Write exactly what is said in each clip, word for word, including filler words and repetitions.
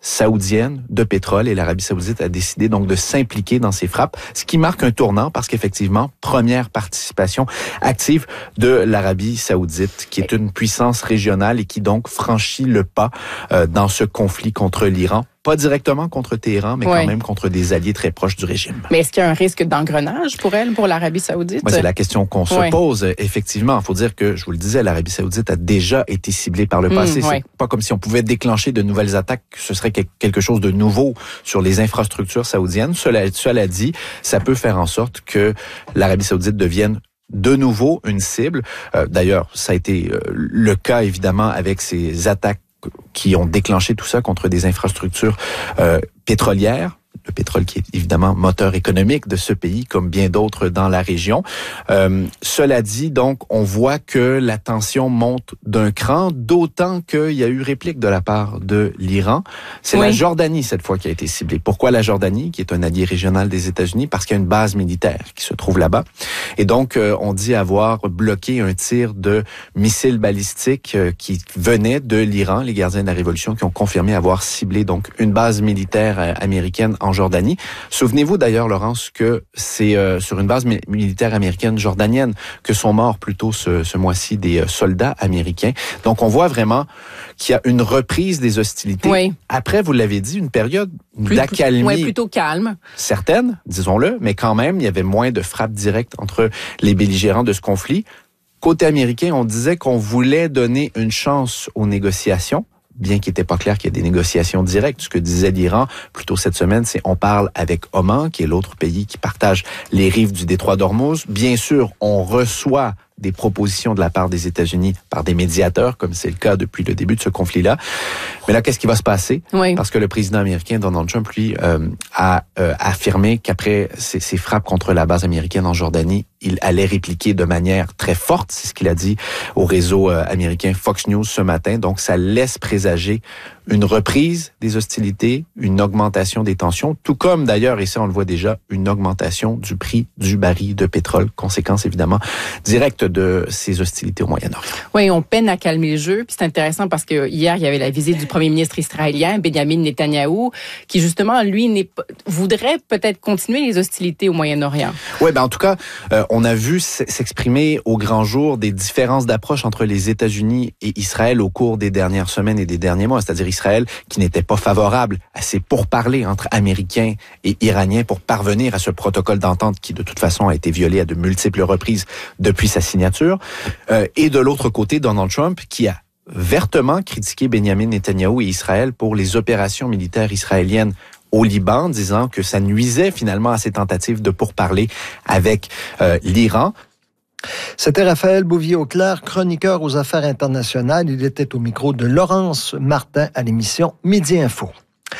saoudienne de pétrole et l'Arabie saoudite a décidé donc de s'impliquer dans ces frappes, ce qui marque un tournant parce qu'effectivement, première participation active de l'Arabie saoudite, qui est une puissance régionale et qui donc franchit le pas euh, dans ce conflit contre l'Iran. Pas directement contre Téhéran, mais oui. quand même contre des alliés très proches du régime. Mais est-ce qu'il y a un risque d'engrenage pour elle, pour l'Arabie saoudite? Moi, c'est la question qu'on se oui. pose. Effectivement, il faut dire que, je vous le disais, l'Arabie saoudite a déjà été ciblée par le passé. Mmh, c'est oui. pas comme si on pouvait déclencher de nouvelles attaques. Ce serait quelque chose de nouveau sur les infrastructures saoudiennes. Cela, cela dit, ça peut faire en sorte que l'Arabie saoudite devienne de nouveau une cible. Euh, d'ailleurs, ça a été euh, le cas, évidemment, avec ces attaques qui ont déclenché tout ça contre des infrastructures euh, pétrolières. Le pétrole qui est évidemment moteur économique de ce pays, comme bien d'autres dans la région. Euh, cela dit, donc, on voit que la tension monte d'un cran, d'autant qu'il y a eu réplique de la part de l'Iran. C'est oui. la Jordanie, cette fois, qui a été ciblée. Pourquoi la Jordanie, qui est un allié régional des États-Unis? Parce qu'il y a une base militaire qui se trouve là-bas. Et donc, euh, on dit avoir bloqué un tir de missiles balistiques euh, qui venait de l'Iran, les gardiens de la Révolution, qui ont confirmé avoir ciblé donc une base militaire euh, américaine en Jordanie. Souvenez-vous d'ailleurs, Laurence, que c'est euh, sur une base mi- militaire américaine jordanienne que sont morts plutôt ce, ce mois-ci des euh, soldats américains. Donc, on voit vraiment qu'il y a une reprise des hostilités. Oui. Après, vous l'avez dit, une période Plus, d'accalmie. Oui, plutôt calme. Certaine, disons-le, mais quand même, il y avait moins de frappes directes entre les belligérants de ce conflit. Côté américain, on disait qu'on voulait donner une chance aux négociations, bien qu'il n'était pas clair qu'il y ait des négociations directes. Ce que disait l'Iran plus tôt cette semaine, c'est on parle avec Oman, qui est l'autre pays qui partage les rives du détroit d'Ormuz. Bien sûr, on reçoit des propositions de la part des États-Unis par des médiateurs, comme c'est le cas depuis le début de ce conflit-là. Mais là, qu'est-ce qui va se passer? Oui. Parce que le président américain, Donald Trump, lui, euh, a euh, affirmé qu'après ces, ces frappes contre la base américaine en Jordanie, il allait répliquer de manière très forte. C'est ce qu'il a dit au réseau euh, américain Fox News ce matin. Donc, ça laisse présager une reprise des hostilités, une augmentation des tensions, tout comme d'ailleurs, et ça on le voit déjà, une augmentation du prix du baril de pétrole, conséquence évidemment directe de ces hostilités au Moyen-Orient. Oui, on peine à calmer le jeu. Puis c'est intéressant parce que hier, il y avait la visite du premier ministre israélien, Benjamin Netanyahou, qui justement, lui, n'est pas, voudrait peut-être continuer les hostilités au Moyen-Orient. Oui, ben en tout cas, euh, on a vu s'exprimer au grand jour des différences d'approche entre les États-Unis et Israël au cours des dernières semaines et des derniers mois, c'est-à-dire Israël qui n'était pas favorable à ces pourparlers entre Américains et Iraniens pour parvenir à ce protocole d'entente qui, de toute façon, a été violé à de multiples reprises depuis sa signature. Euh, et de l'autre côté, Donald Trump qui a vertement critiqué Benjamin Netanyahou et Israël pour les opérations militaires israéliennes au Liban, disant que ça nuisait finalement à ses tentatives de pourparler avec euh, l'Iran. C'était Raphaël Bouvier-Auclair, chroniqueur aux affaires internationales. Il était au micro de Laurence Martin à l'émission Midi Info.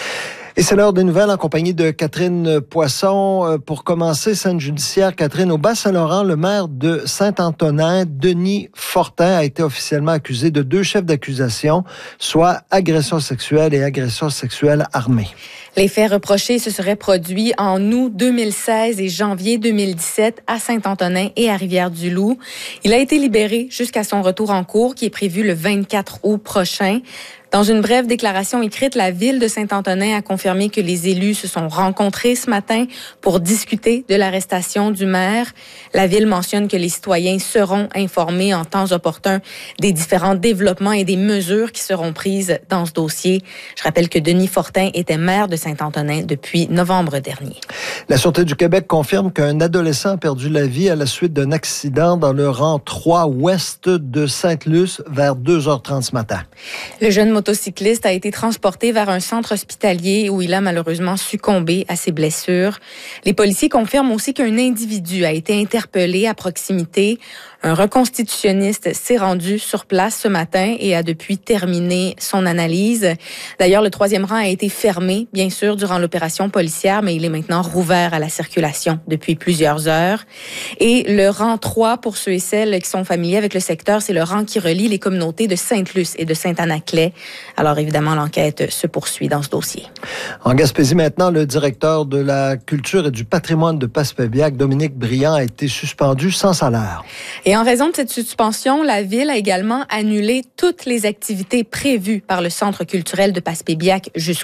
Et c'est l'heure des nouvelles en compagnie de Catherine Poisson. Pour commencer, scène judiciaire, Catherine, au Bas-Saint-Laurent, le maire de Saint-Antonin, Denis Fortin, a été officiellement accusé de deux chefs d'accusation, soit agression sexuelle et agression sexuelle armée. Les faits reprochés se seraient produits en août deux mille seize et janvier deux mille dix-sept à Saint-Antonin et à Rivière-du-Loup. Il a été libéré jusqu'à son retour en cours qui est prévu le vingt-quatre août prochain. Dans une brève déclaration écrite, la ville de Saint-Antonin a confirmé que les élus se sont rencontrés ce matin pour discuter de l'arrestation du maire. La ville mentionne que les citoyens seront informés en temps opportun des différents développements et des mesures qui seront prises dans ce dossier. Je rappelle que Denis Fortin était maire de Saint-Antonin depuis novembre dernier. La Sûreté du Québec confirme qu'un adolescent a perdu la vie à la suite d'un accident dans le rang trois ouest de Sainte-Luce vers deux heures trente ce matin. Le jeune motocycliste a été transporté vers un centre hospitalier où il a malheureusement succombé à ses blessures. Les policiers confirment aussi qu'un individu a été interpellé à proximité. Un reconstitutionniste s'est rendu sur place ce matin et a depuis terminé son analyse. D'ailleurs, le troisième rang a été fermé, bien sûr, durant l'opération policière, mais il est maintenant rouvert à la circulation depuis plusieurs heures. Et le rang trois, pour ceux et celles qui sont familiers avec le secteur, c'est le rang qui relie les communautés de Sainte-Luce et de Saint-Anaclet. Alors, évidemment, l'enquête se poursuit dans ce dossier. En Gaspésie, maintenant, le directeur de la culture et du patrimoine de Passepébiac, Dominique Briand, a été suspendu sans salaire. Et en raison de cette suspension, la Ville a également annulé toutes les activités prévues par le Centre culturel de Passepébiac jusqu'au